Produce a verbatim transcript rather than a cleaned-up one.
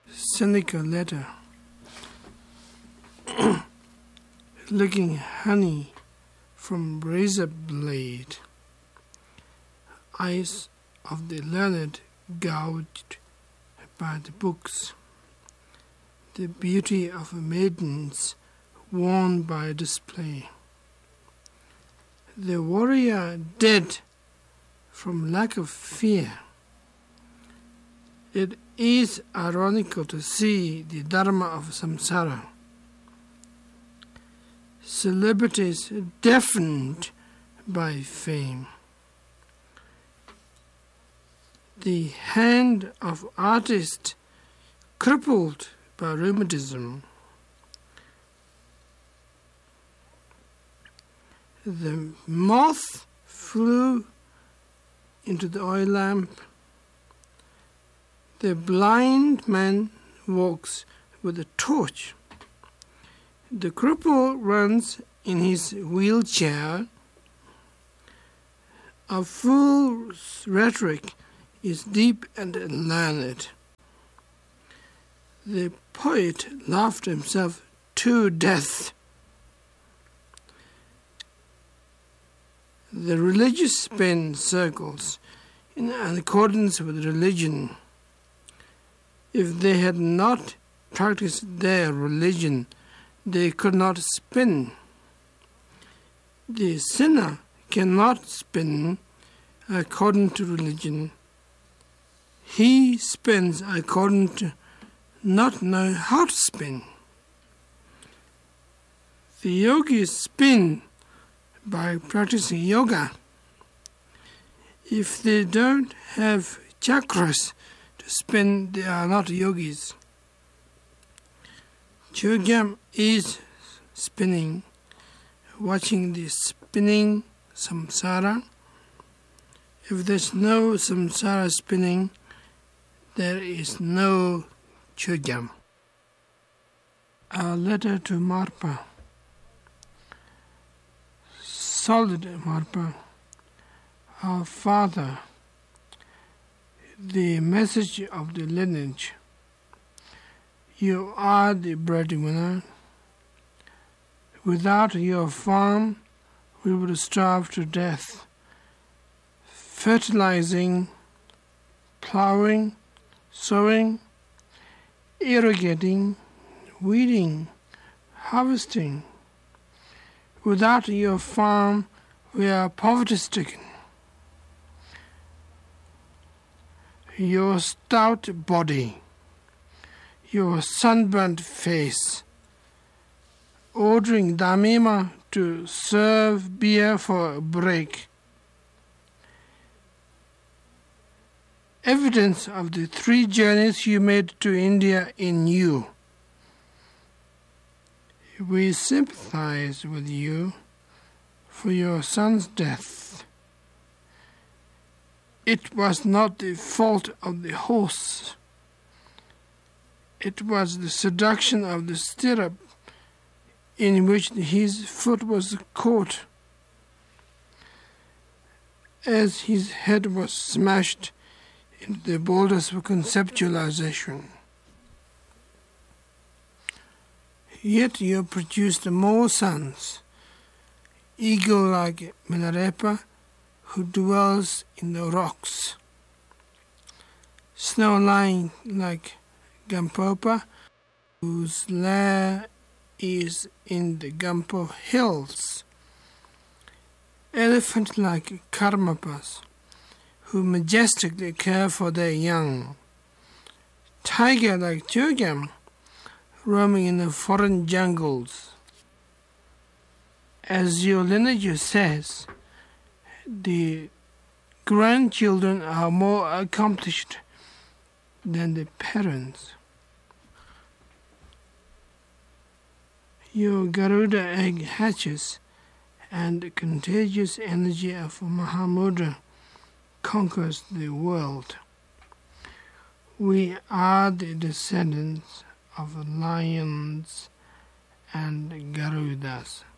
Seneca letter. Licking honey from razor blade, eyes of the learned gouged by the books, the beauty of maidens worn by display, the warrior dead from lack of fear. It is ironical to see the dharma of samsara. Celebrities deafened by fame. The hand of artist crippled by rheumatism. The moth flew into the oil lamp. The blind man walks with a torch. The cripple runs in his wheelchair. A fool's rhetoric is deep and learned. The poet laughed himself to death. The religious spin circles in accordance with religion. If they had not practiced their religion, they could not spin. The sinner cannot spin according to religion. He spins according to not knowing how to spin. The yogis spin by practicing yoga. If they don't have chakras to spin, they are not yogis. Chogyam is spinning, watching the spinning samsara. If there's no samsara spinning, there is no Chogyam. A letter to Marpa. Solid Marpa, our father, the message of the lineage. You are the breadwinner. Without your farm, we would starve to death. Fertilizing, plowing, sowing, irrigating, weeding, harvesting. Without your farm, we are poverty-stricken. Your stout body, your sunburnt face, ordering Damima to serve beer for a break. Evidence of the three journeys you made to India in you. We sympathize with you for your son's death. It was not the fault of the horse. It was the seduction of the stirrup in which his foot was caught as his head was smashed into the boulders of conceptualization. Yet you produced more sons, ego like Milarepa, who dwells in the rocks, snow-lying like Gampopa, whose lair is in the Gampo hills, elephant-like Karmapas, who majestically care for their young, tiger-like Chogyam, roaming in the foreign jungles. As your lineage says, the grandchildren are more accomplished than the parents. Your Garuda egg hatches, and the contagious energy of Mahamudra conquers the world. We are the descendants of lions and Garudas.